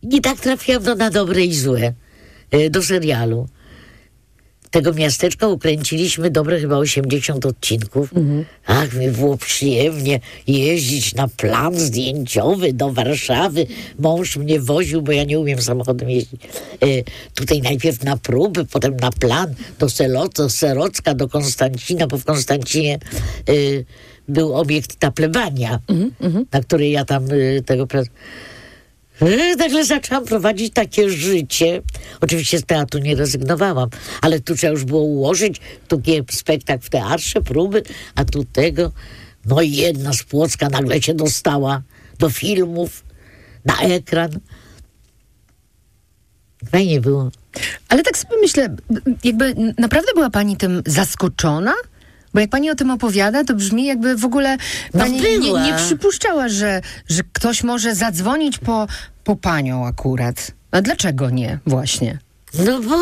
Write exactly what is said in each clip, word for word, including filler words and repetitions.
I tak trafiłam no, na dobre i złe, do serialu. Tego miasteczka ukręciliśmy dobre chyba osiemdziesiąt odcinków. Mhm. Ach, mi było przyjemnie jeździć na plan zdjęciowy do Warszawy. Mąż mnie woził, bo ja nie umiem samochodem jeździć. E, tutaj najpierw na próby, potem na plan do Seloco, Serocka, do Konstancina, bo w Konstancinie e, był obiekt ta plebania, mhm. na której ja tam e, tego... Nagle zaczęłam prowadzić takie życie. Oczywiście z teatru nie rezygnowałam, ale tu trzeba już było ułożyć, tu spektakl w teatrze, próby, a tu tego. No i jedna z Płocka nagle się dostała do filmów, na ekran. Fajnie było. Ale tak sobie myślę, jakby naprawdę była pani tym zaskoczona? Bo jak pani o tym opowiada, to brzmi jakby w ogóle pani no nie, nie przypuszczała, że, że ktoś może zadzwonić po, po panią akurat. A dlaczego nie właśnie? No bo...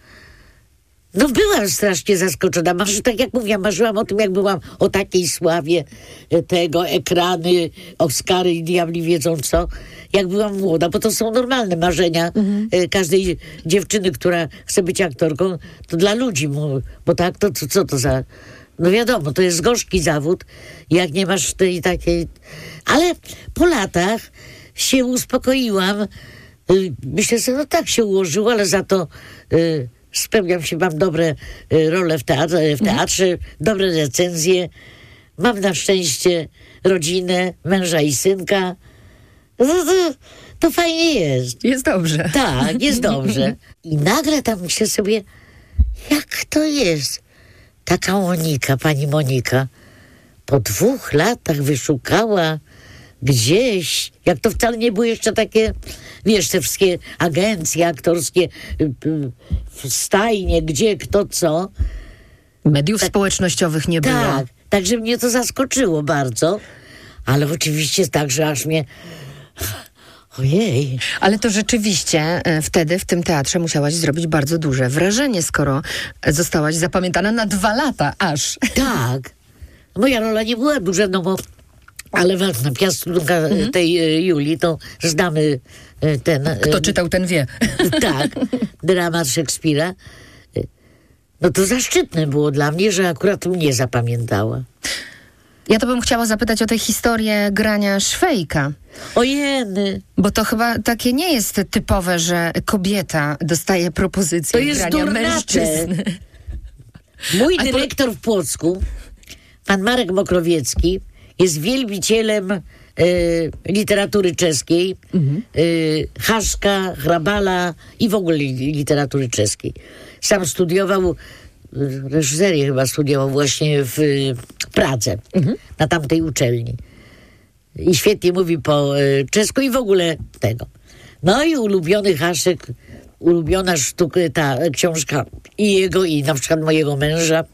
No byłam strasznie zaskoczona. Marzy, tak jak mówiłam, marzyłam o tym, jak byłam o takiej sławie tego, ekrany, Oscary i diabli wiedzą co. Jak byłam młoda, bo to są normalne marzenia mhm. każdej dziewczyny, która chce być aktorką. To dla ludzi, bo tak, to co, co to za... No wiadomo, to jest gorzki zawód, jak nie masz tej takiej... Ale po latach się uspokoiłam. Myślę sobie, no tak się ułożyło, ale za to y, spełniam się, mam dobre y, role w teatrze, w teatrze mm. dobre recenzje. Mam na szczęście rodzinę, męża i synka. To, to, to fajnie jest. Jest dobrze. Tak, jest dobrze. I nagle tam myślę sobie, jak to jest? Taka Monika, pani Monika, po dwóch latach wyszukała gdzieś, jak to wcale nie były jeszcze takie, wiesz, te wszystkie agencje aktorskie, stajnie, gdzie, kto, co. Mediów tak, społecznościowych nie było. Tak, także mnie to zaskoczyło bardzo, ale oczywiście tak, że aż mnie... Ojej. Ale to rzeczywiście e, wtedy w tym teatrze musiałaś zrobić bardzo duże wrażenie, skoro zostałaś zapamiętana na dwa lata aż. Tak. Moja rola nie była duża, no bo ale ważna, piastunka mhm. tej e, Julii, to znamy e, ten... E, Kto czytał, ten wie. Tak, dramat Szekspira. No to zaszczytne było dla mnie, że akurat mnie zapamiętała. Ja to bym chciała zapytać o tę historię grania Szwejka. Ojeny. Bo to chyba takie nie jest typowe, że kobieta dostaje propozycję to jest grania durnacze. Mężczyzny. Mój dyrektor w Płocku, pan Marek Mokrowiecki, jest wielbicielem e, literatury czeskiej, mhm. e, Haszka, Hrabala i w ogóle literatury czeskiej. Sam studiował, reżyserię chyba studiował właśnie w Pradze, mhm. na tamtej uczelni. I świetnie mówi po y, czesku i w ogóle tego. No i ulubiony Haszek, ulubiona sztuka, ta książka i jego, i na przykład mojego męża,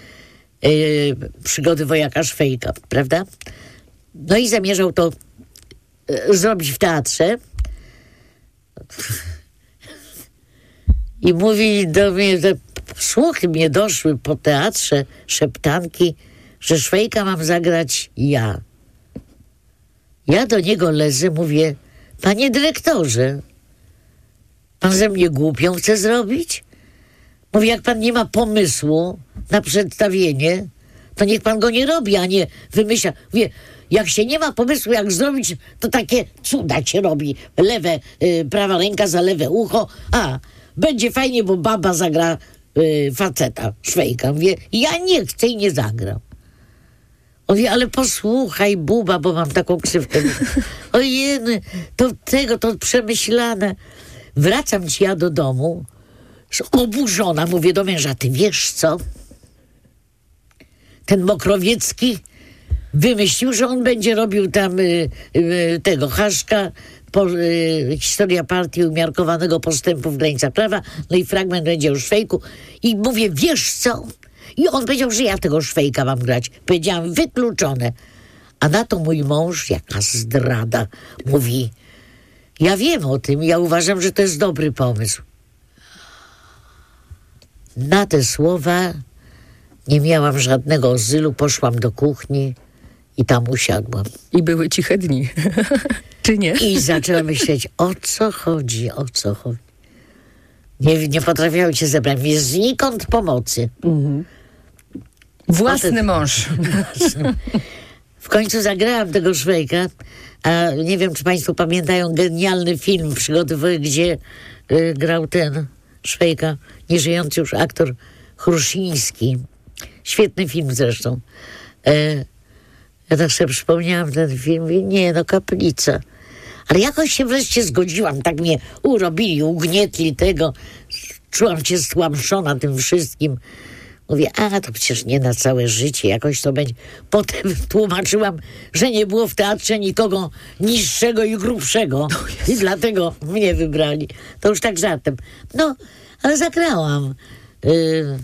y, Przygody wojaka Szwejka, prawda? No i zamierzał to y, zrobić w teatrze. I mówi do mnie, że słuchy mnie doszły po teatrze, szeptanki, że Szwejka mam zagrać ja. Ja do niego lezę, mówię, panie dyrektorze, pan ze mnie głupią chce zrobić? Mówię, jak pan nie ma pomysłu na przedstawienie, to niech pan go nie robi, a nie wymyśla. Mówię, jak się nie ma pomysłu, jak zrobić, to takie cuda się robi. Lewe, y, prawa ręka za lewe ucho, a będzie fajnie, bo baba zagra y, faceta, Szwejka. Mówię, ja nie chcę i nie zagram. On mówi, ale posłuchaj, buba, bo mam taką ksywkę. Ojej, to tego, to przemyślane. Wracam ci ja do domu, oburzona, mówię do męża, ty wiesz co? Ten Mokrowiecki wymyślił, że on będzie robił tam y, y, tego Haszka, po, y, historia partii umiarkowanego postępu w granicach prawa, no i fragment będzie o Szwejku. I mówię, wiesz co? I on powiedział, że ja tego Szwejka mam grać. Powiedziałam, wykluczone. A na to mój mąż, jaka zdrada, mówi, ja wiem o tym, ja uważam, że to jest dobry pomysł. Na te słowa nie miałam żadnego ozylu, poszłam do kuchni I tam usiadłam. I były ciche dni. Czy nie? I zaczęłam myśleć, o co chodzi, o co chodzi. Nie, nie potrafiałam się zebrać. Jest znikąd pomocy. Mhm. Własny Potem, mąż. W końcu zagrałam tego Szwejka, a nie wiem, czy państwo pamiętają genialny film przygodowy, gdzie y, grał ten Szwejka, nieżyjący już aktor Chruszyński. Świetny film zresztą. E, ja tak sobie przypomniałam ten film, mówię, nie no, Kaplica. Ale jakoś się wreszcie zgodziłam, tak mnie urobili, ugnietli tego. Czułam się stłamszona tym wszystkim. Mówię, a to przecież nie na całe życie, jakoś to będzie. Potem tłumaczyłam, że nie było w teatrze nikogo niższego i grubszego. I dlatego mnie wybrali. To już tak żartem. No, ale zagrałam. Yy,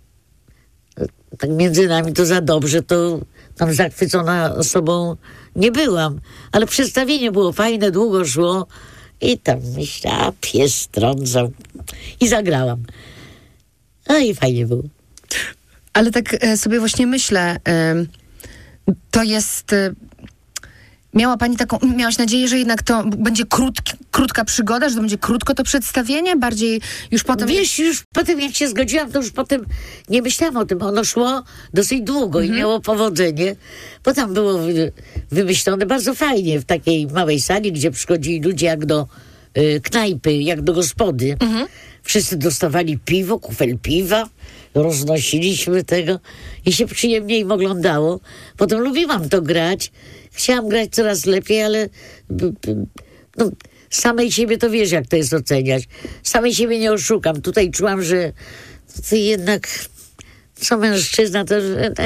tak między nami to za dobrze, to tam zachwycona sobą nie byłam. Ale przedstawienie było fajne, długo szło. I tam myślę, a pies trącał. I zagrałam. A i fajnie było. Ale tak e, sobie właśnie myślę, e, to jest... E, miała pani taką... Miałaś nadzieję, że jednak to będzie krótki, krótka przygoda, że to będzie krótko to przedstawienie? Bardziej już potem... Wiesz, już potem jak się zgodziłam, to już potem nie myślałam o tym. Ono szło dosyć długo mhm. i miało powodzenie. Bo tam było wy, wymyślone bardzo fajnie w takiej małej sali, gdzie przychodzili ludzie jak do y, knajpy, jak do gospody. Mhm. Wszyscy dostawali piwo, kufel piwa. Roznosiliśmy tego i się przyjemnie im oglądało. Potem lubiłam to grać. Chciałam grać coraz lepiej, ale no, samej siebie to wiesz, jak to jest oceniać. Samej siebie nie oszukam. Tutaj czułam, że to jednak co mężczyzna, to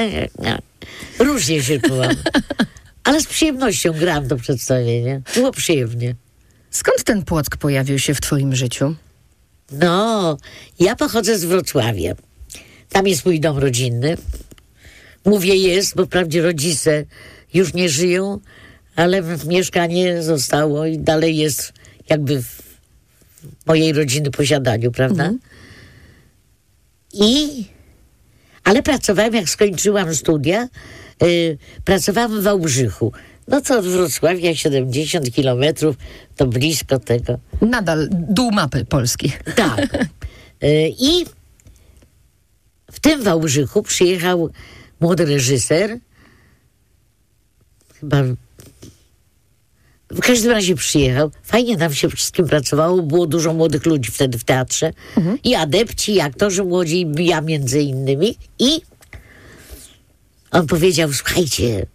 różnie się czułam. Ale z przyjemnością grałam to przedstawienie. Było przyjemnie. Skąd ten Płock pojawił się w twoim życiu? No, ja pochodzę z Wrocławia. Tam jest mój dom rodzinny. Mówię jest, bo wprawdzie rodzice już nie żyją, ale mieszkanie zostało i dalej jest jakby w mojej rodziny posiadaniu, prawda? Mhm. I... Ale pracowałam, jak skończyłam studia, yy, pracowałam w Wałbrzychu. No to od Wrocławia siedemdziesiąt kilometrów, to blisko tego. Nadal dół mapy Polski. Tak. Yy, I w tym Wałbrzychu przyjechał młody reżyser. Chyba... W każdym razie przyjechał. Fajnie nam się wszystkim pracowało. Było dużo młodych ludzi wtedy w teatrze. Mhm. I adepci, i aktorzy młodzi, i ja między innymi. I on powiedział, słuchajcie,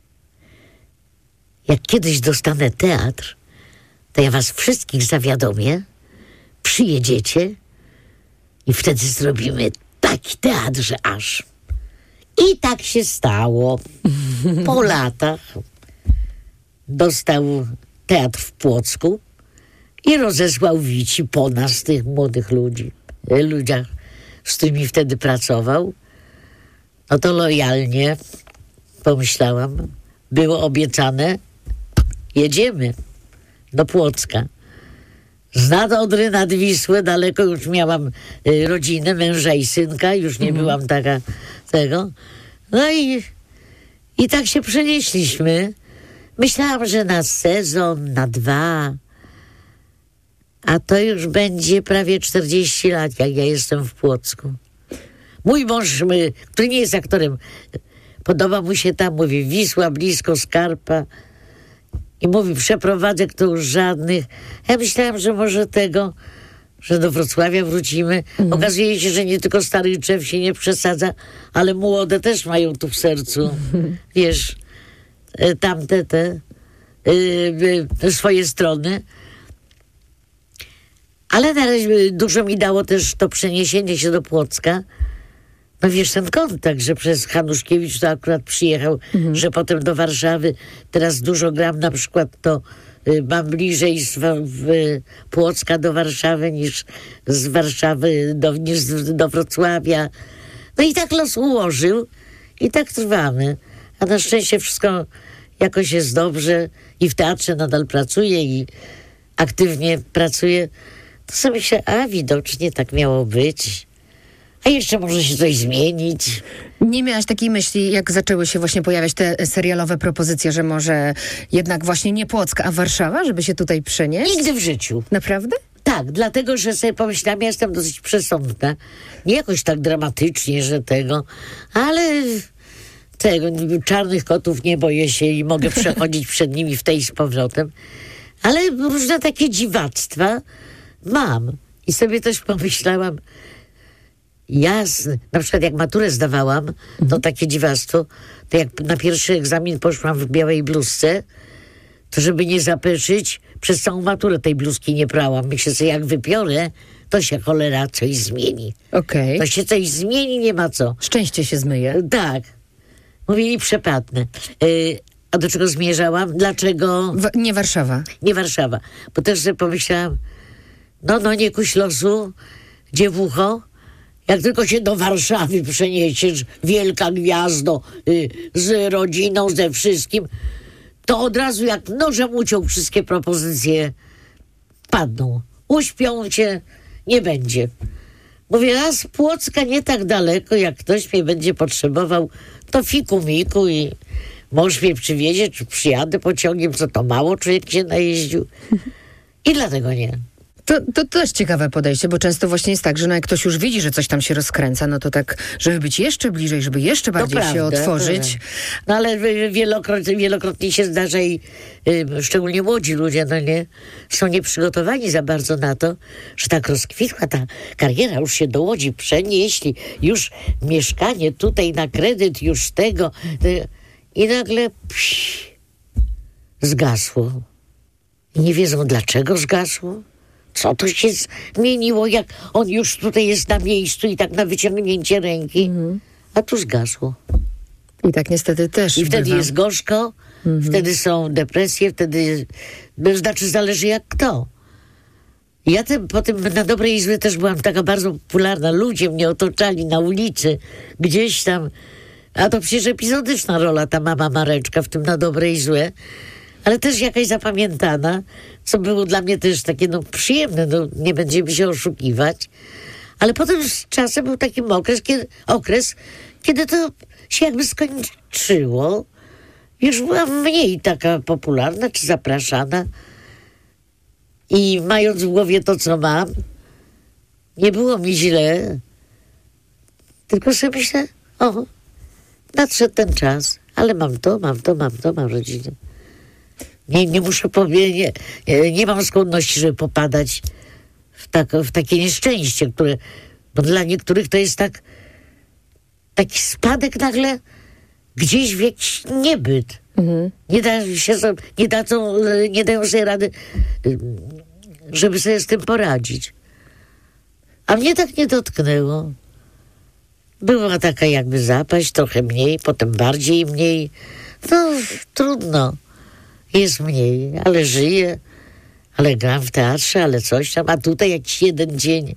jak kiedyś dostanę teatr, to ja was wszystkich zawiadomię, przyjedziecie i wtedy zrobimy taki teatr, że aż. I tak się stało. Po latach dostał teatr w Płocku i rozesłał wici po nas, tych młodych ludzi, ludziach, z którymi wtedy pracował. No to lojalnie pomyślałam, było obiecane, jedziemy do Płocka. Z nad Odry nad Wisłę, daleko już miałam y, rodzinę, męża i synka, już nie mhm. byłam taka tego. No i, i tak się przenieśliśmy. Myślałam, że na sezon, na dwa, a to już będzie prawie czterdzieści lat, jak ja jestem w Płocku. Mój mąż, my, który nie jest aktorem, podoba mu się tam, mówi, Wisła blisko, Skarpa. I mówi, przeprowadzek to już żadnych. Ja myślałam, że może tego, że do Wrocławia wrócimy. Mm. Okazuje się, że nie tylko stary drzew się nie przesadza, ale młode też mają tu w sercu. Mm. Wiesz, tamte te y, y, swoje strony. Ale na razie dużo mi dało też to przeniesienie się do Płocka. No wiesz, ten kontakt, że przez Hanuszkiewicz to akurat przyjechał, mhm. że potem do Warszawy. Teraz dużo gram, na przykład to y, mam bliżej z w, Płocka do Warszawy niż z Warszawy do, niż z, do Wrocławia. No i tak los ułożył i tak trwamy. A na szczęście wszystko jakoś jest dobrze i w teatrze nadal pracuję i aktywnie pracuję. To sobie myślę, a widocznie tak miało być. A jeszcze może się coś zmienić. Nie miałaś takiej myśli, jak zaczęły się właśnie pojawiać te serialowe propozycje, że może jednak właśnie nie Płock, a Warszawa, żeby się tutaj przenieść? Nigdy w życiu. Naprawdę? Tak, dlatego, że sobie pomyślałam, ja jestem dosyć przesądna. Nie jakoś tak dramatycznie, że tego, ale tego, czarnych kotów nie boję się i mogę przechodzić przed nimi w tej z powrotem. Ale różne takie dziwactwa mam. I sobie też pomyślałam, jasne, na przykład jak maturę zdawałam, to takie dziwactwo, to jak na pierwszy egzamin poszłam w białej bluzce, to żeby nie zapeszyć, przez całą maturę tej bluzki nie prałam. Myślę sobie, jak wypiorę, to się cholera coś zmieni. Okej. To się coś zmieni, nie ma co. Szczęście się zmyje. Tak. Mówili przepadne. Yy, a do czego zmierzałam? Dlaczego W, nie Warszawa. nie Warszawa? Bo też sobie pomyślałam, no, no nie kuś losu, dziewucho, jak tylko się do Warszawy przeniesiesz, wielka gwiazdo, y, z rodziną, ze wszystkim, to od razu jak nożem uciął wszystkie propozycje padną. Uśpią cię, nie będzie. Mówię, a z Płocka nie tak daleko, jak ktoś mnie będzie potrzebował, to fiku miku i mąż mnie przywiezie, czy przyjadę pociągiem, co to mało człowiek się najeździł. I dlatego nie. To, to też ciekawe podejście, bo często właśnie jest tak, że no jak ktoś już widzi, że coś tam się rozkręca, no to tak, żeby być jeszcze bliżej, żeby jeszcze bardziej prawda, się otworzyć. tak. No ale wielokrotnie, wielokrotnie się zdarza i y, szczególnie młodzi ludzie, no nie, są nieprzygotowani za bardzo na to, że tak rozkwitła ta kariera, już się do Łodzi przenieśli, już mieszkanie tutaj na kredyt, już tego y, i nagle psi, zgasło. I nie wiedzą, dlaczego zgasło. Co to się zmieniło, jak on już tutaj jest na miejscu i tak na wyciągnięcie ręki, mhm. a tu zgasło. I tak niestety też I wtedy bywa. jest gorzko, mhm. wtedy są depresje, wtedy, no, znaczy zależy jak kto. Ja te, potem na dobre i złe też byłam taka bardzo popularna, ludzie mnie otaczali na ulicy, gdzieś tam, a to przecież epizodyczna rola ta mama Mareczka w tym na dobre i złe, ale też jakaś zapamiętana, co było dla mnie też takie no, przyjemne, no, nie będziemy się oszukiwać. Ale potem z czasem był taki okres kiedy, okres, kiedy to się jakby skończyło. Już byłam mniej taka popularna czy zapraszana. I mając w głowie to, co mam, nie było mi źle. Tylko sobie myślę, o, nadszedł ten czas, ale mam to, mam to, mam to, mam rodzinę. Nie, nie muszę powiedzieć, nie, nie mam skłonności, żeby popadać w, tak, w takie nieszczęście, które, bo dla niektórych to jest tak, taki spadek nagle gdzieś w jakiś niebyt. Mhm. Nie da się sobie, nie, dadzą, nie dają sobie rady, żeby sobie z tym poradzić. A mnie tak nie dotknęło. Była taka jakby zapaść, trochę mniej, potem bardziej mniej. No, trudno. Jest mniej, ale żyję, ale gram w teatrze, ale coś tam, a tutaj jakiś jeden dzień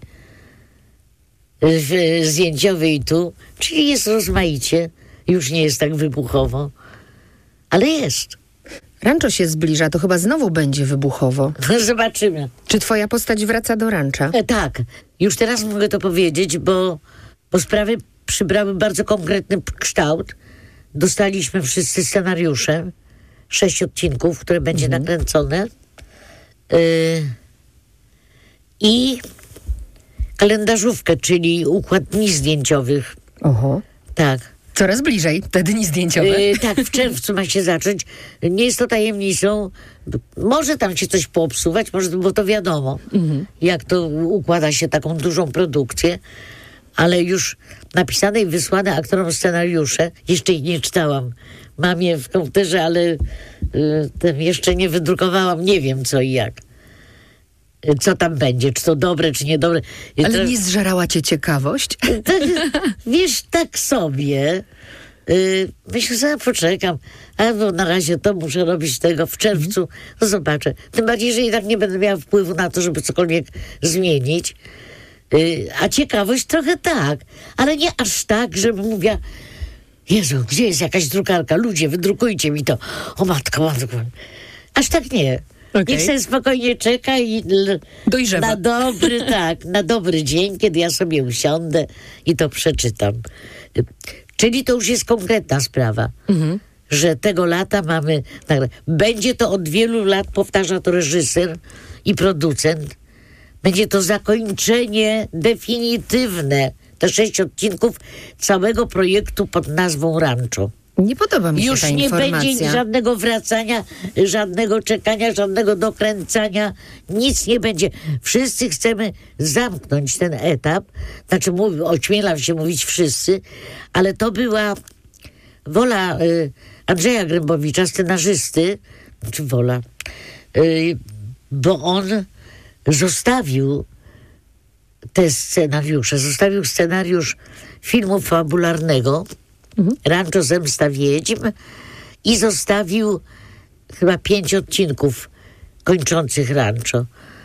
w, zdjęciowy i tu, czyli jest rozmaicie, już nie jest tak wybuchowo, ale jest. Rancho się zbliża, to chyba znowu będzie wybuchowo. Zobaczymy. Czy twoja postać wraca do rancza? E, tak, już teraz mogę to powiedzieć, bo, bo sprawy przybrały bardzo konkretny kształt. Dostaliśmy wszyscy scenariusze, sześć odcinków, które będzie mhm. nakręcone yy, i kalendarzówkę, czyli układ dni zdjęciowych. Oho. Tak. Coraz bliżej te dni zdjęciowe. Yy, tak, w czerwcu ma się zacząć. Nie jest to tajemnicą. Może tam się coś poobsuwać, może, bo to wiadomo, mhm. jak to układa się taką dużą produkcję, ale już napisane i wysłane aktorom scenariusze, jeszcze ich nie czytałam. Mam je w komputerze, ale y, ten jeszcze nie wydrukowałam, nie wiem co i jak. Y, co tam będzie, czy to dobre, czy niedobre. I ale to, nie zżerała cię ciekawość? tak, wiesz, tak sobie. Y, myślę, że poczekam, albo na razie to muszę robić tego w czerwcu, to zobaczę. Tym bardziej, że i tak nie będę miała wpływu na to, żeby cokolwiek zmienić. Y, a ciekawość trochę tak, ale nie aż tak, żebym mówiła, Jezu, gdzie jest jakaś drukarka? Ludzie, wydrukujcie mi to. O matko, matko. Aż tak nie. Okay. Niech sobie spokojnie czeka i l- Dojrzewa. na dobry, tak, na dobry dzień, kiedy ja sobie usiądę i to przeczytam. Czyli to już jest konkretna sprawa, Mhm. że tego lata mamy... Będzie to od wielu lat, powtarza to reżyser i producent, będzie to zakończenie definitywne, te sześć odcinków całego projektu pod nazwą Rancho. Nie podoba mi się Już ta nie informacja. będzie żadnego wracania, żadnego czekania, żadnego dokręcania. Nic nie będzie. Wszyscy chcemy zamknąć ten etap. Znaczy, mów, ośmielam się mówić wszyscy, ale to była wola y, Andrzeja Grębowicza, scenarzysty, czy wola, y, bo on zostawił te scenariusze. Zostawił scenariusz filmu fabularnego mhm. Rancho Zemsta Wiedźm i zostawił chyba pięć odcinków kończących Rancho.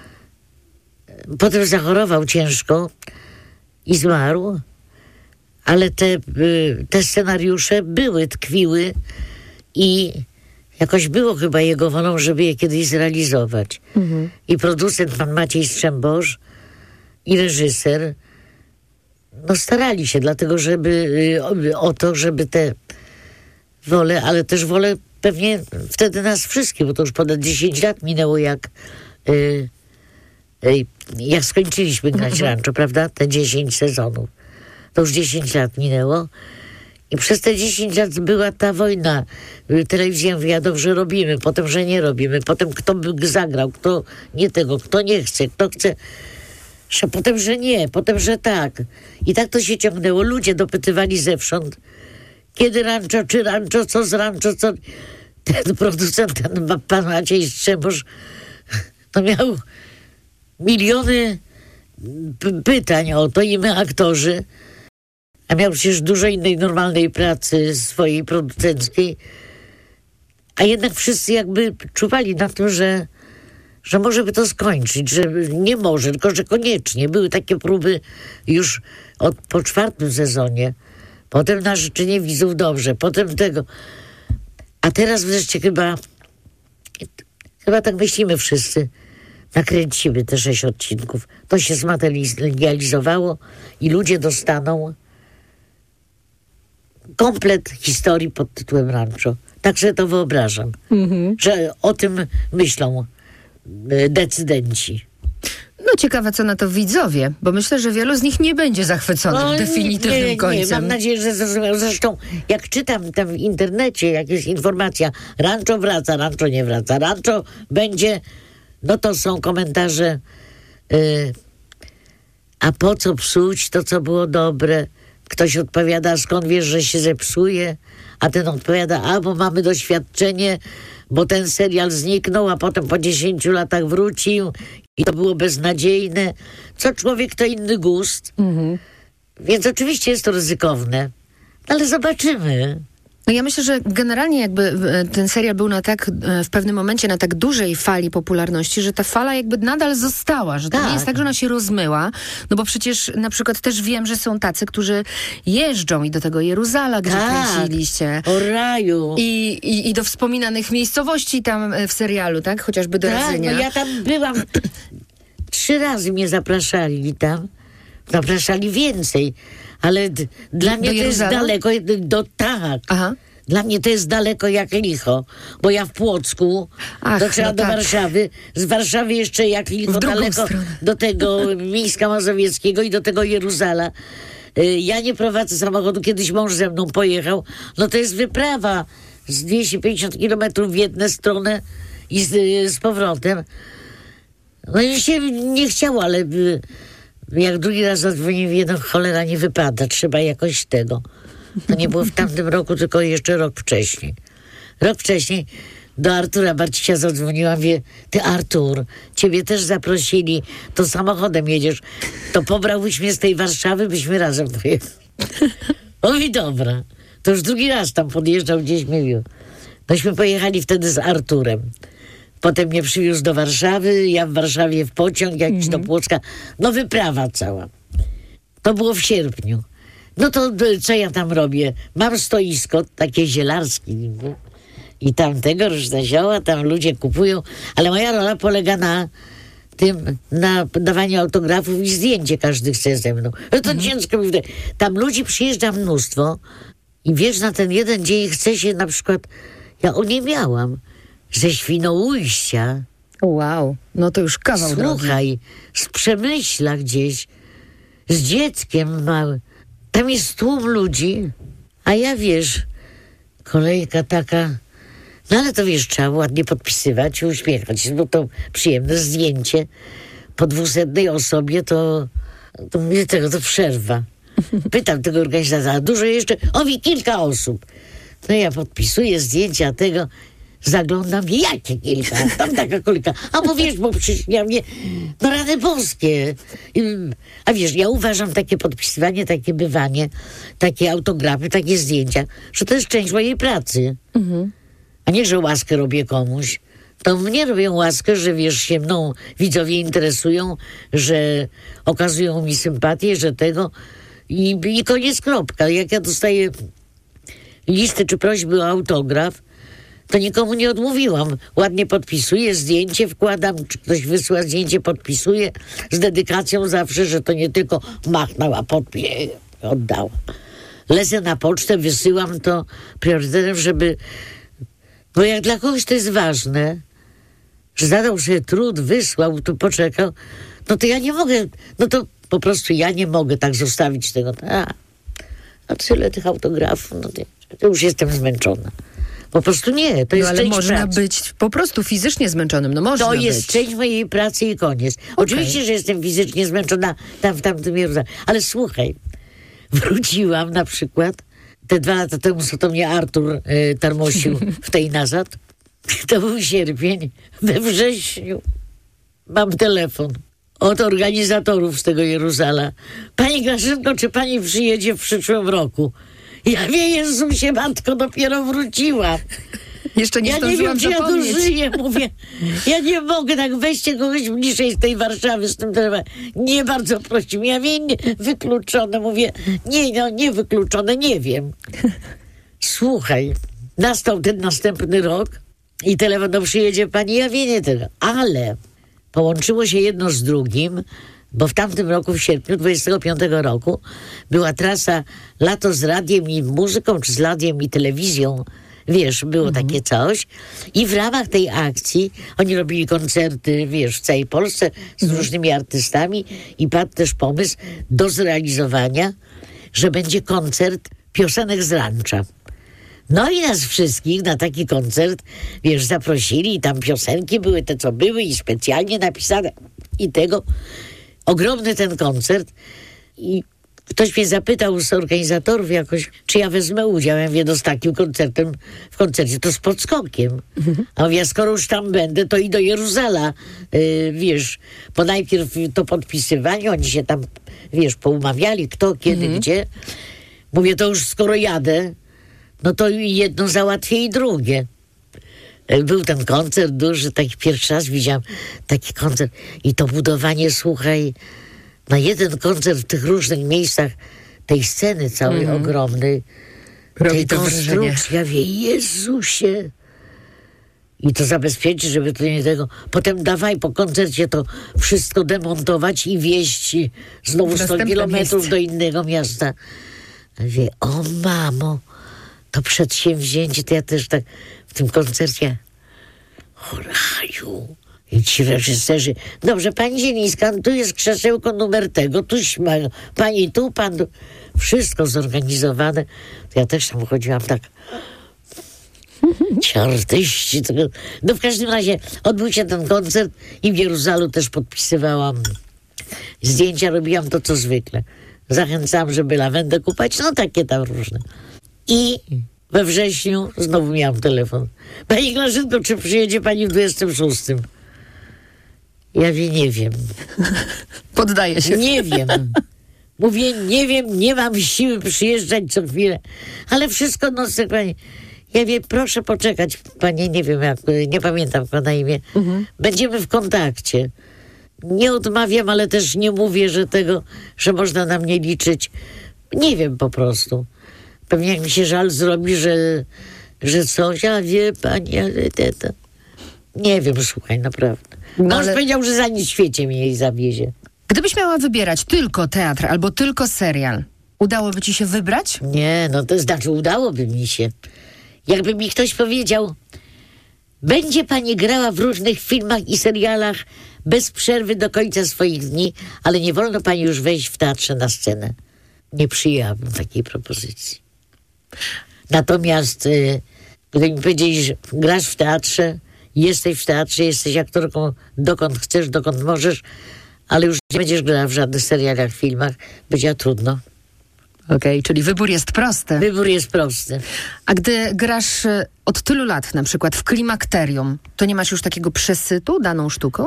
Potem zachorował ciężko i zmarł, ale te, te scenariusze były, tkwiły i jakoś było chyba jego wolą, żeby je kiedyś zrealizować. Mhm. I producent pan Maciej Strzembosz i reżyser no starali się, dlatego żeby o, o to, żeby te wole, ale też wolę pewnie wtedy nas wszystkich, bo to już ponad dziesięć lat minęło, jak y, y, jak skończyliśmy grać mhm. Rancho, prawda? Te dziesięć sezonów. To już dziesięć lat minęło. I przez te dziesięć lat była ta wojna. Telewizja mówiła, dobrze robimy, potem, że nie robimy, potem kto by zagrał, kto nie tego, kto nie chce, kto chce, że potem, że nie, potem, że tak. I tak to się ciągnęło. Ludzie dopytywali zewsząd, kiedy Rancho, czy Rancho, co z Rancho, co... Ten producent, ten pan Maciej Strzembosz, to miał miliony p- pytań o to i my aktorzy, a miał przecież dużo innej normalnej pracy swojej producenckiej, a jednak wszyscy jakby czuwali na to, że, że może by to skończyć, że nie może, tylko że koniecznie. Były takie próby już od, po czwartym sezonie, potem na życzenie widzów dobrze, potem tego. A teraz wreszcie chyba, chyba tak myślimy wszyscy, nakręcimy te sześć odcinków. To się zmaterializowało i ludzie dostaną komplet historii pod tytułem Rancho. Tak sobie to wyobrażam, mhm. że o tym myślą decydenci. No ciekawe, co na to widzowie, bo myślę, że wielu z nich nie będzie zachwyconych no, definitywnym nie, nie, końcem. Nie, mam nadzieję, że zrozumiał. Zresztą jak czytam tam w internecie, jak jest informacja, Rancho wraca, Rancho nie wraca, Rancho będzie, no to są komentarze y, a po co psuć to, co było dobre? Ktoś odpowiada, skąd wiesz, że się zepsuje? A ten odpowiada, a bo mamy doświadczenie, bo ten serial zniknął, a potem po dziesięciu latach wrócił i to było beznadziejne. Co człowiek, to inny gust. Mhm. Więc oczywiście jest to ryzykowne, ale zobaczymy. No ja myślę, że generalnie jakby ten serial był na tak, w pewnym momencie na tak dużej fali popularności, że ta fala jakby nadal została, że to tak. nie jest tak, że ona się rozmyła, no bo przecież na przykład też wiem, że są tacy, którzy jeżdżą i do tego Jeruzala, gdzie tak. kręciliście. O raju. I, i, I do wspominanych miejscowości tam w serialu, tak? Chociażby do tak, Radzynia. No ja tam byłam, trzy razy mnie zapraszali tam, zapraszali więcej. Ale d- dla mnie to jest daleko, do, tak. Aha. Dla mnie to jest daleko jak licho, bo ja w Płocku, Ach, to trzeba no do tak. Warszawy, z Warszawy jeszcze jak licho daleko stronę. Do tego Mińska Mazowieckiego i do tego Jeruzala. Y, ja nie prowadzę samochodu, kiedyś mąż ze mną pojechał, no to jest wyprawa z dwieście pięćdziesiąt kilometrów w jedną stronę i z, z powrotem. No i się nie chciało, ale... Y, jak drugi raz zadzwonił, no cholera nie wypada, trzeba jakoś tego. To nie było w tamtym roku, tylko jeszcze rok wcześniej. Rok wcześniej do Artura Barcisia zadzwoniłam, wie, ty Artur, ciebie też zaprosili, to samochodem jedziesz, to pobrałbyś mnie z tej Warszawy, byśmy razem pojechali. Mówi, dobra. To już drugi raz tam podjeżdżał, gdzieś mówił. Myśmy pojechali wtedy z Arturem. Potem mnie przywiózł do Warszawy, ja w Warszawie w pociąg, jakiś mm-hmm. do Płocka. No wyprawa cała. To było w sierpniu. No to co ja tam robię? Mam stoisko, takie zielarskie, i tamtego różne zioła, tam ludzie kupują, ale moja rola polega na tym, na dawanie autografów i zdjęcie każdy chce ze mną. No to mhm. ciężko mi wtedy. Tam ludzi przyjeżdża mnóstwo i wiesz, na ten jeden dzień chce się na przykład, ja o nie miałam, ze Świnoujścia. Wow, no to już kawał drogi. Słuchaj, z Przemyśla gdzieś, z dzieckiem małym. Tam jest tłum ludzi, a ja wiesz, kolejka taka, no ale to wiesz, trzeba ładnie podpisywać i uśmiechać się, bo to przyjemne zdjęcie po dwusetnej osobie to, to mnie tego to przerwa. Pytam tego organizatora, dużo jeszcze? O, mi kilka osób. No ja podpisuję zdjęcia tego, zaglądam, jakie kilka, tam taka kolejka. A bo wiesz, bo przecież ja mnie, no rany boskie. A wiesz, ja uważam takie podpisywanie, takie bywanie, takie autografy, takie zdjęcia, że to jest część mojej pracy. Mhm. A nie, że łaskę robię komuś. To mnie robią łaskę, że wiesz, się mną widzowie interesują, że okazują mi sympatię, że tego i, i koniec, kropka. Jak ja dostaję listy czy prośby o autograf, to nikomu nie odmówiłam. Ładnie podpisuję, zdjęcie wkładam, czy ktoś wysyła zdjęcie, podpisuję z dedykacją zawsze, że to nie tylko machnęła, podpis, oddała. Lecę na pocztę, wysyłam to priorytetem, żeby... Bo jak dla kogoś to jest ważne, że zadał sobie trud, wysłał, tu poczekał, no to ja nie mogę, no to po prostu ja nie mogę tak zostawić tego. A, a tyle tych autografów, no to, to już jestem zmęczona. Po prostu nie, to jest no, ale część można pracy. być po prostu fizycznie zmęczonym, no można To jest być. część mojej pracy i koniec. Okay. Oczywiście, że jestem fizycznie zmęczona tam w tamtym Jeruzalem, ale słuchaj, wróciłam na przykład te dwa lata temu, co to mnie Artur y, tarmosił w tej nazad. To był sierpień. We wrześniu mam telefon od organizatorów z tego Jeruzala. Pani Grażynko, czy pani przyjedzie w przyszłym roku? Ja wie, Jezusie, matko, dopiero wróciła. Jeszcze nie ja nie wiem, czy ja zapomnieć. tu żyję, mówię. Ja nie mogę, tak weźcie kogoś bliżej z tej Warszawy z tym telefonem. Nie, bardzo prosimy. Ja wiem, nie, wykluczone, mówię. Nie, no, nie wykluczone, nie wiem. Słuchaj, nastał ten następny rok i telefon, no przyjedzie pani, ja wiem, nie tego. Ale połączyło się jedno z drugim, bo w tamtym roku, w sierpniu dwudziestego piątego roku, była trasa Lato z radiem i muzyką, czy z radiem i telewizją. Wiesz, było mhm. takie coś. I w ramach tej akcji oni robili koncerty, wiesz, w całej Polsce z mhm. różnymi artystami i padł też pomysł do zrealizowania, że będzie koncert piosenek z rancza. No i nas wszystkich na taki koncert, wiesz, zaprosili i tam piosenki były te, co były i specjalnie napisane i tego. Ogromny ten koncert i ktoś mnie zapytał z organizatorów jakoś, czy ja wezmę udział. Ja mówię, no z takim koncertem, w koncercie to z podskokiem. Mhm. A mówię, skoro już tam będę, to i do Jeruzala, yy, wiesz, bo najpierw to podpisywanie, oni się tam, wiesz, poumawiali, kto, kiedy, mhm. gdzie. Mówię, to już skoro jadę, no to jedno załatwię i drugie. Był ten koncert duży, taki pierwszy raz widziałam taki koncert i to budowanie, słuchaj, na jeden koncert w tych różnych miejscach tej sceny całej mm-hmm. ogromnej, robi tej to wrażenie. konstrukcji, ja wie, Jezusie. I to zabezpieczyć, żeby to nie tego... Potem dawaj po koncercie to wszystko demontować i wieźć znowu sto kilometrów miejsce. Do innego miasta. Ja wie, o mamo, to przedsięwzięcie, to ja też tak w tym koncercie Horaju. I ci reżyserzy, dobrze, pani Zielińska, tu jest krzesełko numer tego, tu śma, pani tu, pan tu. Wszystko zorganizowane. To ja też tam chodziłam tak. Ci artyści. Tego. No w każdym razie odbył się ten koncert i w Jeruzalu też podpisywałam zdjęcia, robiłam to, co zwykle. Zachęcałam, żeby lawendę kupać, no takie tam różne. I we wrześniu znowu miałam telefon. Pani Grażynko, czy przyjedzie pani w dwudziestym szóstym? Ja wie, nie wiem. Poddaję się. Nie wiem. Mówię, nie wiem, nie mam siły przyjeżdżać co chwilę. Ale wszystko, no, pani. Ja wie, proszę poczekać, panie, nie wiem, jak, nie pamiętam go na imię. Mhm. Będziemy w kontakcie. Nie odmawiam, ale też nie mówię, że tego, że można na mnie liczyć. Nie wiem po prostu. Pewnie jak mi się żal zrobi, że, że coś, a wie pani, ale te, to... Nie wiem, słuchaj, naprawdę. No, Mąż ale- powiedział, że za nic w świecie mnie jej zawiezie. Gdybyś miała wybierać tylko teatr albo tylko serial, udałoby ci się wybrać? Nie, no to znaczy udałoby mi się. Jakby mi ktoś powiedział, będzie pani grała w różnych filmach i serialach bez przerwy do końca swoich dni, ale nie wolno pani już wejść w teatrze na scenę. Nie przyjęłabym takiej propozycji. Natomiast y, gdy mi powiedzieli, że grasz w teatrze, jesteś w teatrze, jesteś aktorką dokąd chcesz, dokąd możesz, ale już nie będziesz grała w żadnych serialach, filmach, będzie trudno. Okej, czyli wybór jest prosty. Wybór jest prosty. A gdy grasz y, od tylu lat, na przykład w klimakterium, to nie masz już takiego przesytu daną sztuką?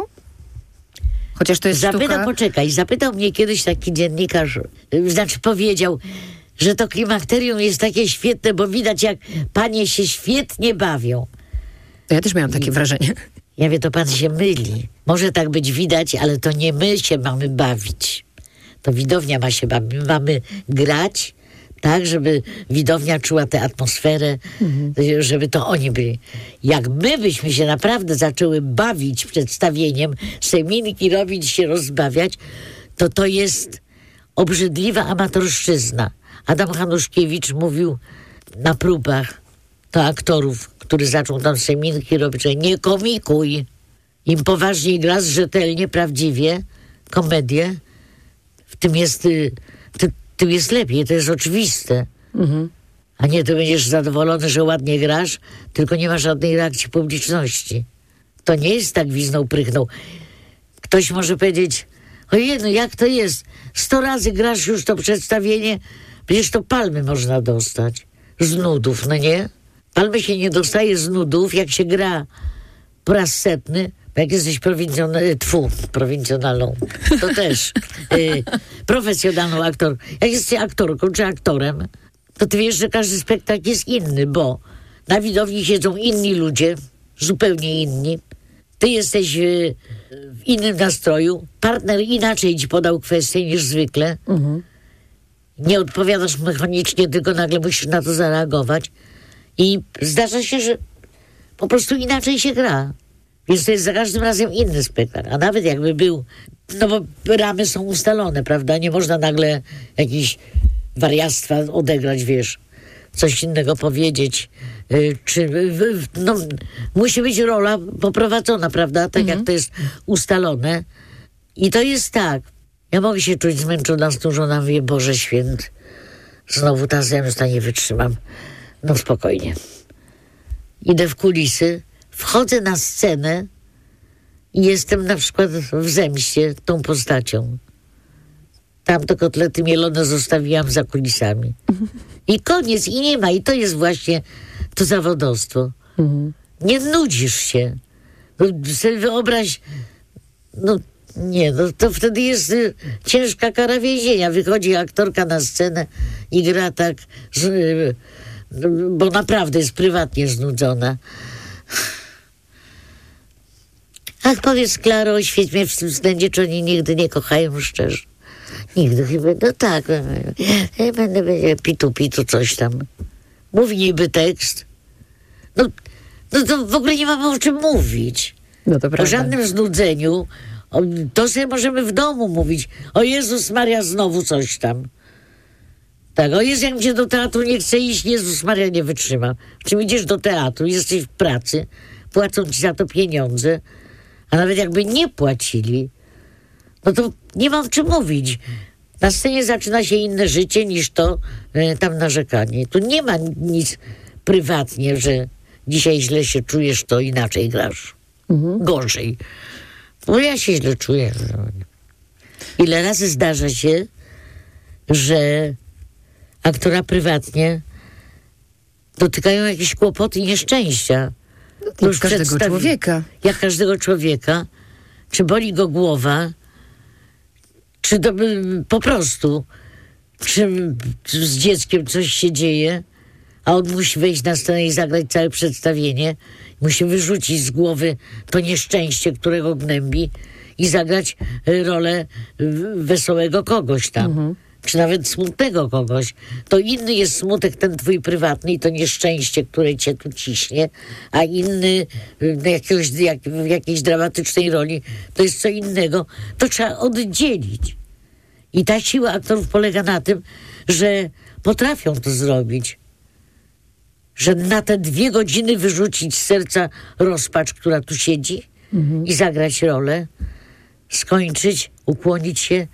Chociaż to jest Zapytał, sztuka... poczekaj, zapytał mnie kiedyś taki dziennikarz, y, znaczy powiedział, że to klimakterium jest takie świetne, bo widać, jak panie się świetnie bawią. Ja też miałam takie wrażenie. Ja wiem, to pan się myli. Może tak być widać, ale to nie my się mamy bawić. To widownia ma się bawić. My mamy grać tak, żeby widownia czuła tę atmosferę, mhm. żeby to oni byli. Jak my byśmy się naprawdę zaczęły bawić przedstawieniem, seminki robić, się rozbawiać, to to jest obrzydliwa amatorszczyzna. Adam Hanuszkiewicz mówił na próbach do aktorów, który zaczął tam seminki robić, że nie komikuj. Im poważniej grasz, rzetelnie, prawdziwie, komedię, w tym jest, y, ty, tym jest lepiej, to jest oczywiste. Mhm. A nie, ty będziesz zadowolony, że ładnie grasz, tylko nie ma żadnej reakcji publiczności. To nie jest tak gwizdnął, prychnął. Ktoś może powiedzieć, ojej, no jak to jest? Sto razy grasz już to przedstawienie, przecież to palmy można dostać. Z nudów, no nie? Palmy się nie dostaje z nudów, jak się gra po raz setny, bo jak jesteś prowincjonalną, tfu, prowincjonalną, to też y, profesjonalną aktor. Jak jesteś aktorką czy aktorem, to ty wiesz, że każdy spektakl jest inny, bo na widowni siedzą inni ludzie, zupełnie inni. Ty jesteś y, w innym nastroju, partner inaczej ci podał kwestię niż zwykle. Mhm. Nie odpowiadasz mechanicznie, tylko nagle musisz na to zareagować. I zdarza się, że po prostu inaczej się gra. Więc to jest za każdym razem inny spektakl. A nawet jakby był, no bo ramy są ustalone, prawda? Nie można nagle jakiś wariactwa odegrać, wiesz, coś innego powiedzieć. Yy, czy, yy, no, musi być rola poprowadzona, prawda? Tak mhm. jak to jest ustalone. I to jest tak. Ja mogę się czuć zmęczona, znużona, mówię, Boże Święty, znowu ta zemsta, nie wytrzymam. No spokojnie. Idę w kulisy, wchodzę na scenę i jestem na przykład w zemście tą postacią. Tam to kotlety mielone zostawiłam za kulisami. I koniec, i nie ma. I to jest właśnie to zawodowstwo. Mhm. Nie nudzisz się. No, sobie wyobraź, no nie, no to wtedy jest y, ciężka kara więzienia. Wychodzi aktorka na scenę i gra tak, że, y, bo naprawdę jest prywatnie znudzona. Ach, powiedz, Klaro, oświeć mnie w tym względzie, czy oni nigdy nie kochają szczerze. Nigdy chyba, no tak. Ja będę, będzie pitu, pitu, coś tam. Mówi niby tekst. No, no to w ogóle nie mamy o czym mówić. No to o prawda. żadnym znudzeniu. O, to sobie możemy w domu mówić. O Jezus Maria, znowu coś tam. Tak, o Jezu, jak mi się do teatru nie chce iść, Jezus Maria, nie wytrzyma. Czym idziesz do teatru, jesteś w pracy, płacą ci za to pieniądze, a nawet jakby nie płacili, no to nie mam czym mówić. Na scenie zaczyna się inne życie niż to e, tam narzekanie. Tu nie ma nic prywatnie, że dzisiaj źle się czujesz, to inaczej grasz. Mhm. Gorzej. Bo ja się źle czuję. Ile razy zdarza się, że aktora prywatnie dotykają jakieś kłopoty i nieszczęścia. No, jak każdego przedstawi- człowieka. Jak każdego człowieka. Czy boli go głowa, czy to, po prostu, czy, czy z dzieckiem coś się dzieje, a on musi wejść na scenę i zagrać całe przedstawienie, musi wyrzucić z głowy to nieszczęście, którego gnębi i zagrać rolę wesołego kogoś tam. Mhm. czy nawet smutnego kogoś, to inny jest smutek ten twój prywatny i to nieszczęście, które cię tu ciśnie, a inny y, jakiegoś, jak, w jakiejś dramatycznej roli to jest co innego. To trzeba oddzielić. I ta siła aktorów polega na tym, że potrafią to zrobić. Że na te dwie godziny wyrzucić z serca rozpacz, która tu siedzi mhm. i zagrać rolę, skończyć, ukłonić się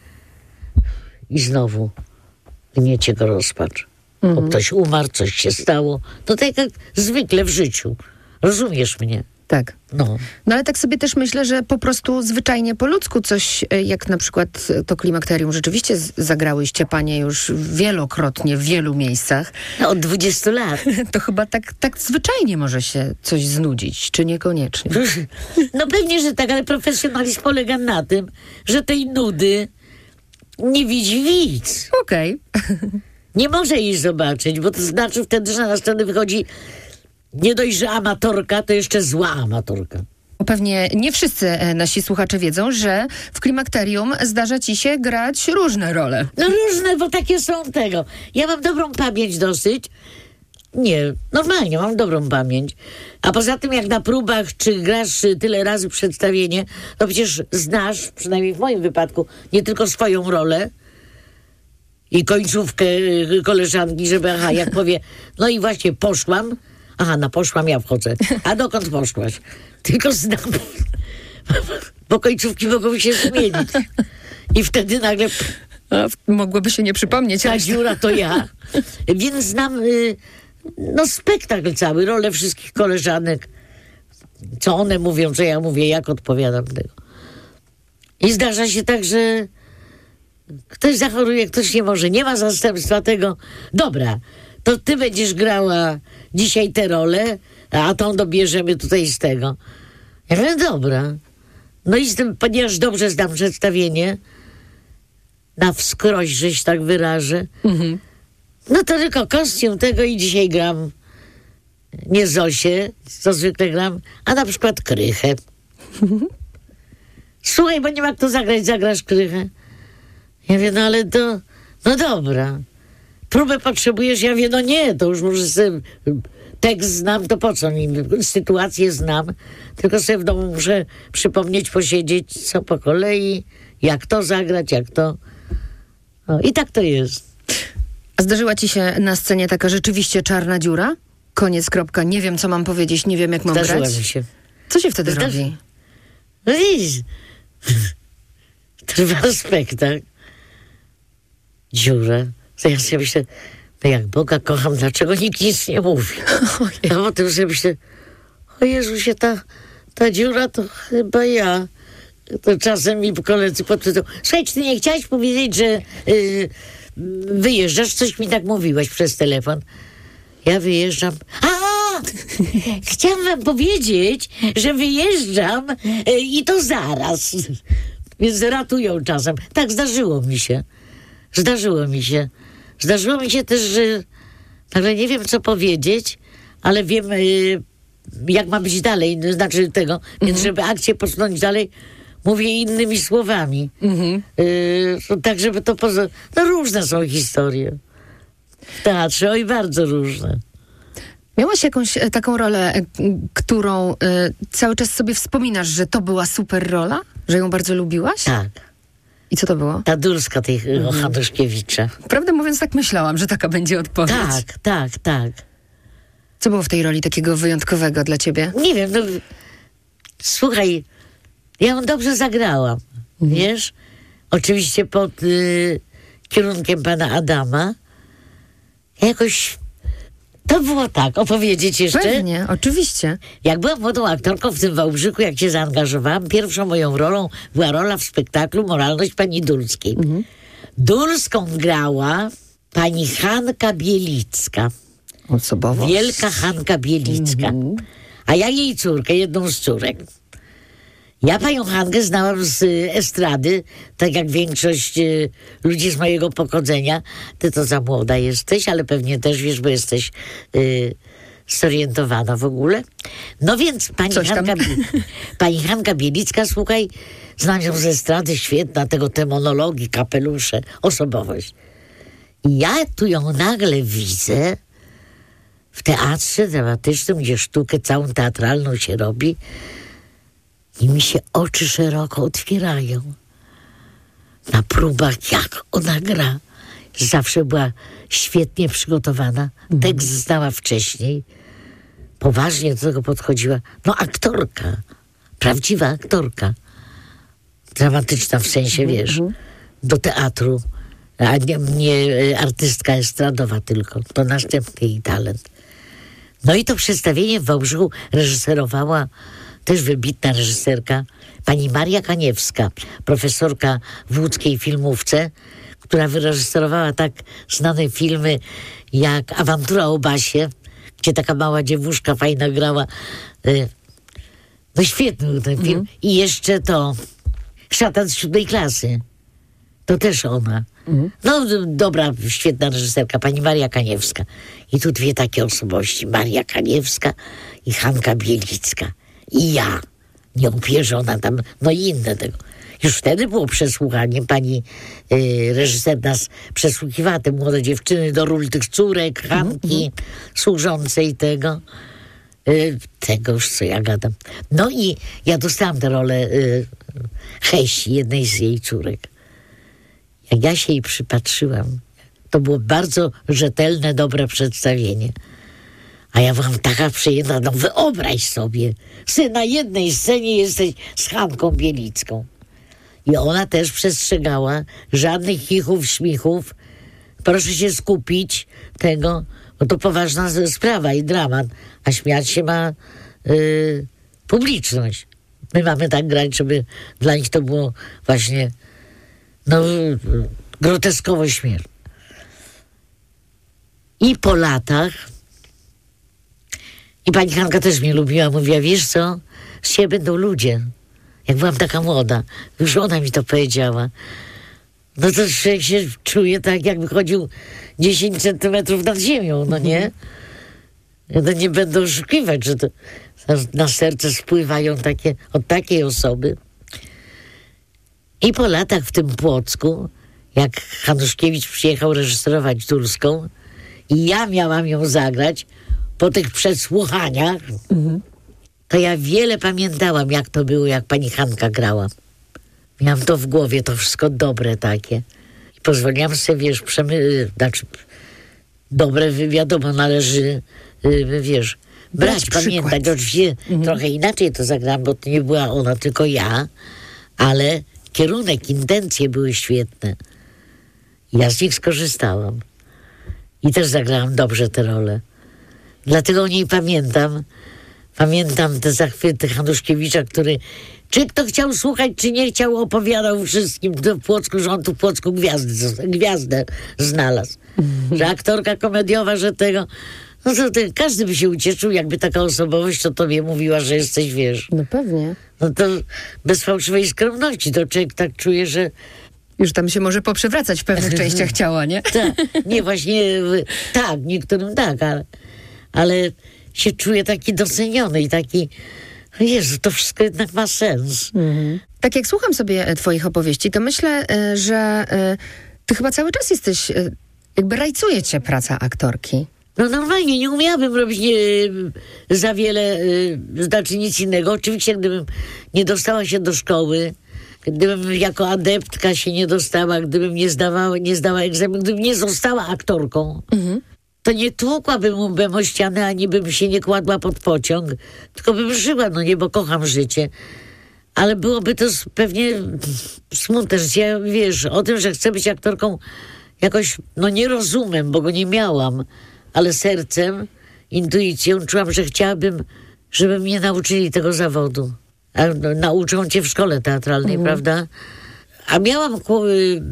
i znowu gniecie go rozpacz. Mhm. Bo ktoś umarł, coś się stało. To tak jak zwykle w życiu. Rozumiesz mnie? Tak. No. No ale tak sobie też myślę, że po prostu zwyczajnie po ludzku coś, jak na przykład to Klimakterium, rzeczywiście z- zagrałyście panie już wielokrotnie, w wielu miejscach. No, od dwudziestu lat. To chyba tak, tak zwyczajnie może się coś znudzić, czy niekoniecznie? No pewnie, że tak, ale profesjonalizm polega na tym, że tej nudy nie widzi widz. Okej. Nie może jej zobaczyć, bo to znaczy wtedy, że na scenę wychodzi nie dość, że amatorka, to jeszcze zła amatorka. Pewnie nie wszyscy e, nasi słuchacze wiedzą, że w Klimakterium zdarza ci się grać różne role. No różne, bo takie są tego. Ja mam dobrą pamięć dosyć. Nie, normalnie mam dobrą pamięć. A poza tym jak na próbach, czy grasz tyle razy przedstawienie, to przecież znasz, przynajmniej w moim wypadku, nie tylko swoją rolę i końcówkę y, koleżanki, żeby aha, jak powie, no i właśnie poszłam, aha, na poszłam ja wchodzę. A dokąd poszłaś? Tylko znam, bo końcówki mogą się zmienić. I wtedy nagle A, mogłoby się nie przypomnieć. ta dziura to ja. Więc znam y, no spektakl cały, rolę wszystkich koleżanek. Co one mówią, co ja mówię, jak odpowiadam tego. I zdarza się tak, że ktoś zachoruje, ktoś nie może. Nie ma zastępstwa tego. Dobra, to ty będziesz grała dzisiaj tę rolę, a tą dobierzemy tutaj z tego. Ja mówię, dobra. No i z tym, ponieważ dobrze znam przedstawienie, na wskroś, że się tak wyrażę, Mhm. no to tylko kostium tego i dzisiaj gram nie Zosię, co zwykle gram, a na przykład Krychę. Słuchaj, bo nie ma kto zagrać, zagrasz Krychę. Ja mówię, no ale to, no dobra. Próbę potrzebujesz? Ja mówię, no nie, to już może sobie tekst znam, to po co mi? Sytuację znam, tylko sobie w domu muszę przypomnieć, posiedzieć, co po kolei, jak to zagrać, jak to. O, i tak to jest. A zdarzyła ci się na scenie taka rzeczywiście czarna dziura? Koniec, kropka. Nie wiem, co mam powiedzieć, nie wiem, jak mam Zdarzyła grać. mi się. Co się wtedy Zdarzy- robi? No widzisz, trwa spektakl. Dziura. To ja sobie myślę, no jak Boga kocham, dlaczego nikt nic nie mówi? Ja potem sobie myślę, o Jezusie, ta, ta dziura to chyba ja. To czasem mi koledzy podpytają, słuchaj, czy ty nie chciałeś powiedzieć, że yy, wyjeżdżasz? Coś mi tak mówiłeś przez telefon. Ja wyjeżdżam. A! Chciałam wam powiedzieć, że wyjeżdżam yy, i to zaraz. Więc ratują czasem. Tak, zdarzyło mi się. Zdarzyło mi się. Zdarzyło mi się też, że nagle nie wiem, co powiedzieć, ale wiem, yy, jak ma być dalej, znaczy tego. Więc Mhm. żeby akcję posunąć dalej, mówię innymi słowami. Mhm. Yy, tak, żeby to poza... No różne są historie. W teatrze, oj, bardzo różne. Miałaś jakąś e, taką rolę, e, którą e, cały czas sobie wspominasz, że to była super rola? Że ją bardzo lubiłaś? Tak. I co to było? Ta Dulska tej mhm. Hanuszkiewicza. Prawdę mówiąc, tak myślałam, że taka będzie odpowiedź. Tak, tak, tak. Co było w tej roli takiego wyjątkowego dla ciebie? Nie wiem, no... Słuchaj, ja ją dobrze zagrałam, mhm. wiesz? Oczywiście pod y, kierunkiem pana Adama. Jakoś... To było tak, opowiedzieć jeszcze? Pewnie, oczywiście. Jak byłam młodą aktorką w tym Wałbrzychu, jak się zaangażowałam, pierwszą moją rolą była rola w spektaklu Moralność pani Dulskiej. Mhm. Dulską grała pani Hanka Bielicka. Osobowość. Wielka Hanka Bielicka. Mhm. A ja jej córkę, jedną z córek. Ja panią Hankę znałam z y, estrady, tak jak większość y, ludzi z mojego pochodzenia. Ty to za młoda jesteś, ale pewnie też wiesz, bo jesteś y, zorientowana w ogóle. No więc pani Hanka, pani Hanka Bielicka, słuchaj, znam ją z estrady, świetna, tego te monologi, kapelusze, osobowość. I ja tu ją nagle widzę w teatrze dramatycznym, gdzie sztukę całą teatralną się robi i mi się oczy szeroko otwierają. Na próbach, jak ona gra. Zawsze była świetnie przygotowana. Tekst znała wcześniej. Poważnie do tego podchodziła. No aktorka. Prawdziwa aktorka. Dramatyczna w sensie, wiesz, do teatru. A nie, nie artystka estradowa tylko. To następny jej talent. No i to przedstawienie w Wałbrzychu reżyserowała też wybitna reżyserka, pani Maria Kaniewska, profesorka w łódzkiej filmówce, która wyreżyserowała tak znane filmy jak Awantura o Basie, gdzie taka mała dziewuszka fajna grała. No świetny był ten film. Mm. I jeszcze to Szatan z siódmej klasy. To też ona. Mm. No dobra, świetna reżyserka, pani Maria Kaniewska. I tu dwie takie osobowości. Maria Kaniewska i Hanka Bielicka. I ja. Nieupierzona tam, no i inne tego. Już wtedy było przesłuchanie. Pani y, reżyser nas przesłuchiwała, te młode dziewczyny do ról tych córek, Hanki, mm. służącej tego. Y, tego już co ja gadam. No i ja dostałam tę rolę y, Hesi, jednej z jej córek. Jak ja się jej przypatrzyłam, to było bardzo rzetelne, dobre przedstawienie. A ja byłam taka przyjemna, no wyobraź sobie, ty na jednej scenie jesteś z Hanką Bielicką. I ona też przestrzegała żadnych chichów, śmichów. Proszę się skupić tego, bo to poważna sprawa i dramat. A śmiać się ma yy, publiczność. My mamy tak grać, żeby dla nich to było właśnie no, groteskowo śmieszne. I po latach i pani Hanka też mnie lubiła, mówiła, wiesz co, z siebie będą ludzie. Jak byłam taka młoda, już ona mi to powiedziała. No to człowiek się czuje tak, jakby chodził dziesięć centymetrów nad ziemią, no nie? No nie będę oszukiwać, że to na serce spływają takie, od takiej osoby. I po latach w tym Płocku, jak Hanuszkiewicz przyjechał reżyserować Turską i ja miałam ją zagrać, po tych przesłuchaniach, mhm. to ja wiele pamiętałam, jak to było, jak pani Hanka grała. Miałam to w głowie, to wszystko dobre takie. I pozwoliłam sobie, wiesz, przemy... znaczy, dobre, wiadomo, należy, yy, wiesz, brać, brać pamiętać. Oczywiście mhm. trochę inaczej to zagrałam, bo to nie była ona, tylko ja, ale kierunek, intencje były świetne. Ja z nich skorzystałam. I też zagrałam dobrze tę rolę. Dlatego o niej pamiętam. Pamiętam te zachwyty Hanuszkiewicza, który czy kto chciał słuchać, czy nie chciał, opowiadał wszystkim w Płocku, że on tu w Płocku gwiazdę, gwiazdę znalazł. Mm. Że aktorka komediowa, że tego... No to ty, każdy by się ucieszył, jakby taka osobowość to tobie mówiła, że jesteś, wiesz. No pewnie. No to bez fałszywej skromności, to człowiek tak czuje, że... Już tam się może poprzewracać w pewnych częściach ciała, nie? Tak, nie, właśnie, tak, niektórym tak, ale... ale się czuję taki doceniony i taki, Jezu, to wszystko jednak ma sens. Mhm. Tak jak słucham sobie twoich opowieści, to myślę, że ty chyba cały czas jesteś, jakby rajcuje cię praca aktorki. No normalnie, nie umiałabym robić nie, za wiele, znaczy nic innego. Oczywiście, gdybym nie dostała się do szkoły, gdybym jako adeptka się nie dostała, gdybym nie zdawała, nie zdała egzaminu, gdybym nie została aktorką, mhm. to nie tłukłabym łbem o ścianę, ani bym się nie kładła pod pociąg, tylko bym żyła, no nie, bo kocham życie. Ale byłoby to pewnie smutne, że ja, wiesz, o tym, że chcę być aktorką jakoś, no nie rozumiem, bo go nie miałam, ale sercem, intuicją czułam, że chciałabym, żeby mnie nauczyli tego zawodu. A, no, nauczą cię w szkole teatralnej, mhm. prawda? A miałam ku, y,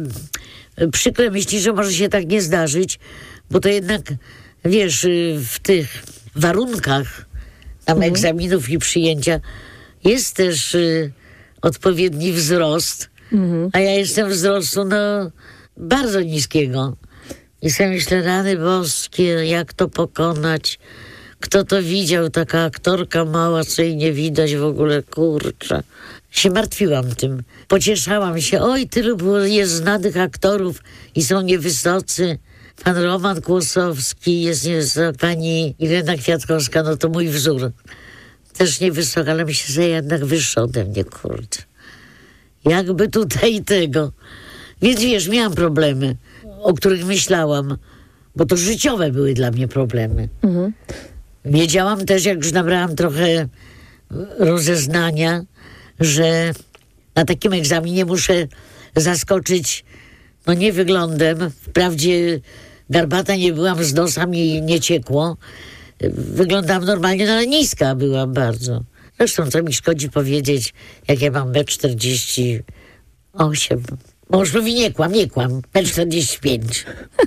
y, przykre myśli, że może się tak nie zdarzyć, bo to jednak, wiesz, y, w tych warunkach tam mhm. egzaminów i przyjęcia jest też y, odpowiedni wzrost, mhm. a ja jestem wzrostu, no, bardzo niskiego. I sobie myślę, rany boskie, jak to pokonać? Kto to widział? Taka aktorka mała, co jej nie widać w ogóle, kurczę. się martwiłam tym. Pocieszałam się, oj, tylu było, jest znanych aktorów i są niewysocy. Pan Roman Kłosowski, jest niewysoka, pani Irena Kwiatkowska, no to mój wzór. Też niewysoka, ale myślę, że jednak wyższa ode mnie, kurczę. Jakby tutaj tego. Więc wiesz, miałam problemy, o których myślałam, bo to życiowe były dla mnie problemy. Mhm. Wiedziałam też, jak już nabrałam trochę rozeznania, że na takim egzaminie muszę zaskoczyć, no nie wyglądem. Wprawdzie garbata nie byłam, z nosa mi nie ciekło. Wyglądałam normalnie, no ale niska byłam bardzo. Zresztą co mi szkodzi powiedzieć, jak ja mam metr czterdzieści osiem. Mąż mówi, nie kłam, nie kłam, metr czterdzieści pięć.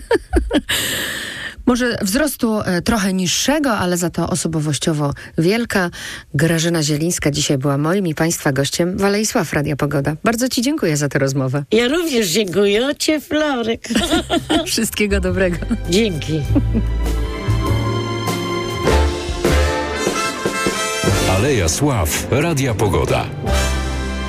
Może wzrostu e, trochę niższego, ale za to osobowościowo wielka. Grażyna Zielińska dzisiaj była moim i Państwa gościem w Alei Sław Radia Pogoda. Bardzo Ci dziękuję za tę rozmowę. Ja również dziękuję. O Cię, Florek. Wszystkiego dobrego. Dzięki. Aleja Sław Radia Pogoda.